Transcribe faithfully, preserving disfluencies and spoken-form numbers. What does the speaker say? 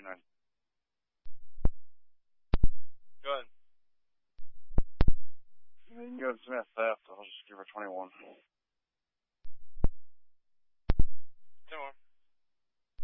thirty-nine. Go ahead. You can go to Smith. Theft. I'll just give her twenty-one.